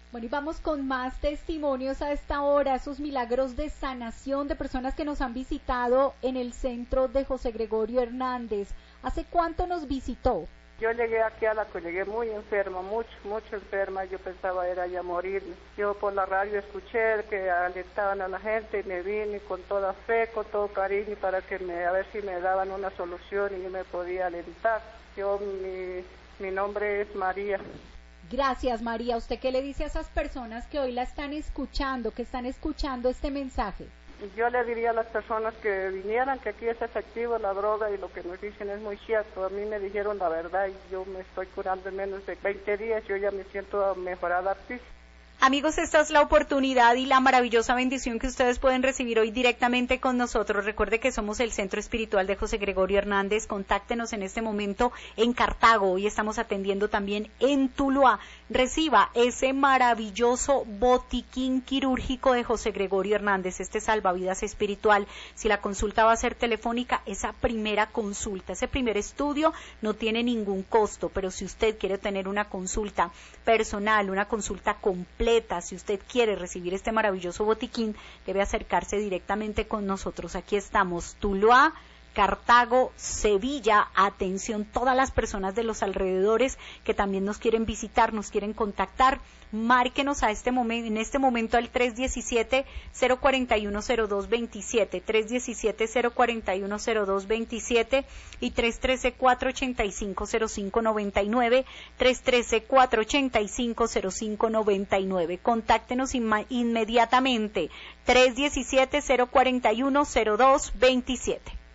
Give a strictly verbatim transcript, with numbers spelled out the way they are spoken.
Bueno, y vamos con más testimonios a esta hora, esos milagros de sanación de personas que nos han visitado en el centro de José Gregorio Hernández. ¿Hace cuánto nos visitó? Yo llegué aquí a la que llegué muy enferma, mucho, mucho enferma, yo pensaba era ya morirme. Yo por la radio escuché que alentaban a la gente y me vine con toda fe, con todo cariño para que me, a ver si me daban una solución y yo me podía alentar. Yo, mi, mi nombre es María. Gracias, María. ¿Usted qué le dice a esas personas que hoy la están escuchando, que están escuchando este mensaje? Yo le diría a las personas que vinieran que aquí es efectivo la droga y lo que nos dicen es muy cierto. A mí me dijeron la verdad y yo me estoy curando en menos de veinte días, yo ya me siento mejorada. Sí. Amigos, esta es la oportunidad y la maravillosa bendición que ustedes pueden recibir hoy directamente con nosotros. Recuerde que somos el Centro Espiritual de José Gregorio Hernández. Contáctenos en este momento en Cartago. Hoy estamos atendiendo también en Tuluá. Reciba ese maravilloso botiquín quirúrgico de José Gregorio Hernández, este salvavidas espiritual. Si la consulta va a ser telefónica, esa primera consulta, ese primer estudio no tiene ningún costo, pero si usted quiere tener una consulta personal, una consulta completa, si usted quiere recibir este maravilloso botiquín, debe acercarse directamente con nosotros. Aquí estamos, Tuluá, Cartago, Sevilla. Atención, todas las personas de los alrededores que también nos quieren visitar, nos quieren contactar, márquenos a este momento, en este momento al tres diecisiete, cero cuarenta y uno, cero dos veintisiete, tres diecisiete, cero cuarenta y uno, cero dos veintisiete y tres trece, cuatro ochenta y cinco, cero cinco noventa y nueve, tres trece, cuatro ochenta y cinco, cero cinco noventa y nueve. Contáctenos inma- inmediatamente, tres diecisiete, cero cuarenta y uno, cero dos veintisiete.